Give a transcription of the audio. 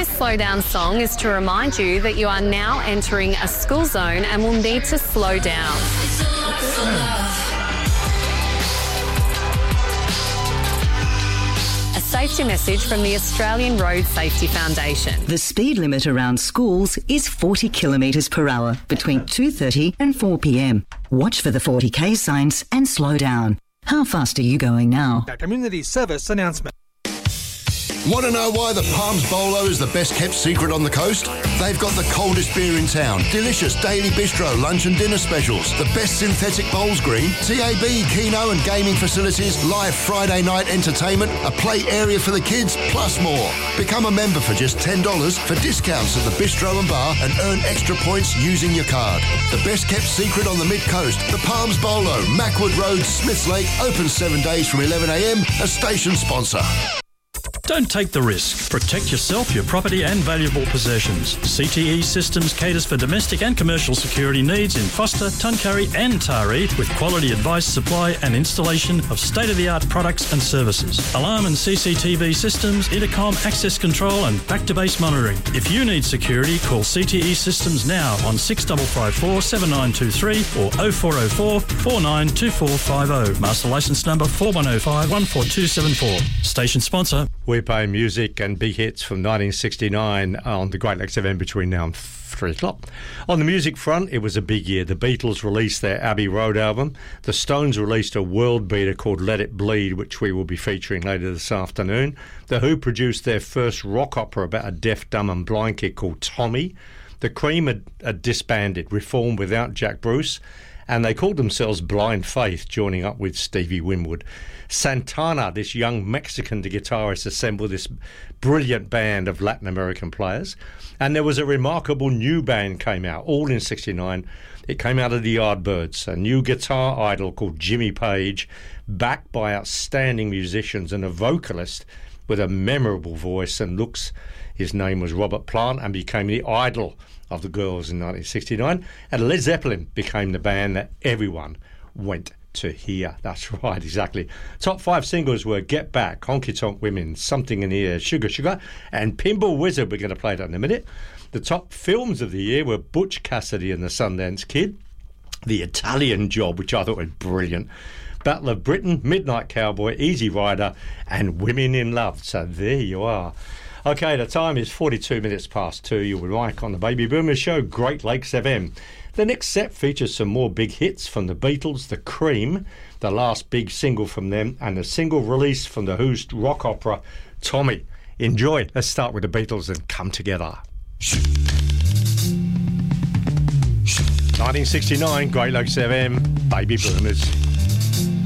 This slow down song is to remind you that you are now entering a school zone and will need to slow down. A safety message from the Australian Road Safety Foundation. The speed limit around schools is 40 kilometres per hour between 2:30 and 4 p.m. Watch for the 40k signs and slow down. How fast are you going now? A community service announcement. Want to know why the Palms Bolo is the best kept secret on the coast? They've got the coldest beer in town, delicious daily bistro lunch and dinner specials, the best synthetic bowls green, TAB, Keno and gaming facilities, live Friday night entertainment, a play area for the kids, plus more. Become a member for just $10 for discounts at the bistro and bar and earn extra points using your card. The best kept secret on the mid-coast, the Palms Bolo, Mackwood Road, Smiths Lake, open 7 days from 11 a.m, a station sponsor. Don't take the risk. Protect yourself, your property and valuable possessions. CTE Systems caters for domestic and commercial security needs in Foster, Tuncurry and Taree with quality advice, supply and installation of state-of-the-art products and services. Alarm and CCTV systems, intercom, access control and back-to-base monitoring. If you need security, call CTE Systems now on 6554 7923 or 0404 492450. Master licence number 4105 14274. Station sponsor. We play music and big hits from 1969 on the Great Lakes FM between now and 3 o'clock. On the music front, it was a big year. The Beatles released their Abbey Road album. The Stones released a world beater called Let It Bleed, which we will be featuring later this afternoon. The Who produced their first rock opera about a deaf, dumb and blind kid called Tommy. The Cream had disbanded, reformed without Jack Bruce, and they called themselves Blind Faith, joining up with Stevie Winwood. Santana, this young Mexican guitarist, assembled this brilliant band of Latin American players. And there was a remarkable new band came out, all in 69. It came out of the Yardbirds, a new guitar idol called Jimmy Page, backed by outstanding musicians and a vocalist with a memorable voice and looks. His name was Robert Plant and became the idol of the girls in 1969. And Led Zeppelin became the band that everyone went to hear. That's right, exactly. Top 5 singles were Get Back, Honky Tonk Women, Something in the Air, Sugar Sugar, and Pinball Wizard. We're going to play that in a minute. The top films of the year were Butch Cassidy and the Sundance Kid, The Italian Job, which I thought was brilliant, Battle of Britain, Midnight Cowboy, Easy Rider, and Women in Love. So there you are. Okay, the time is 42 minutes past 2. You're with Mike on the Baby Boomers Show, Great Lakes FM. The next set features some more big hits from the Beatles, The Cream, the last big single from them, and a single release from the Who's rock opera, Tommy. Enjoy. Let's start with the Beatles and Come Together. 1969, Great Lakes FM, Baby Boomers.